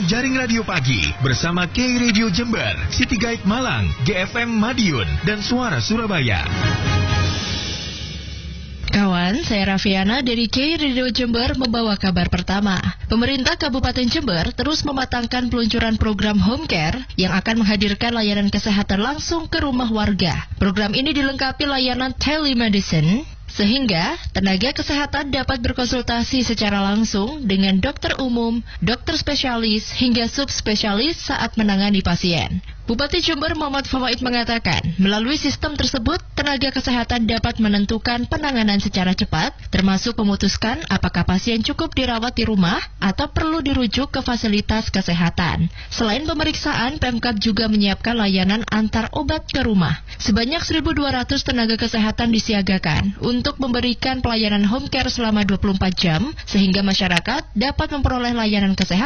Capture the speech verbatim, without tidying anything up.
Program Jaring Radio Pagi bersama K-Radio Jember, City Guide Malang, G F M Madiun, dan Suara Surabaya. Kawan, saya Raffiana dari K-Radio Jember membawa kabar pertama. Pemerintah Kabupaten Jember terus mematangkan peluncuran program Home Care yang akan menghadirkan layanan kesehatan langsung ke rumah warga. Program ini dilengkapi layanan telemedicine, sehingga tenaga kesehatan dapat berkonsultasi secara langsung dengan dokter umum, dokter spesialis, hingga subspesialis saat menangani pasien. Bupati Jember Muhammad Fawait mengatakan, melalui sistem tersebut, tenaga kesehatan dapat menentukan penanganan secara cepat, termasuk memutuskan apakah pasien cukup dirawat di rumah atau perlu dirujuk ke fasilitas kesehatan. Selain pemeriksaan, Pemkab juga menyiapkan layanan antar obat ke rumah. Sebanyak seribu dua ratus tenaga kesehatan disiagakan untuk memberikan pelayanan home care selama dua puluh empat jam, sehingga masyarakat dapat memperoleh layanan kesehatan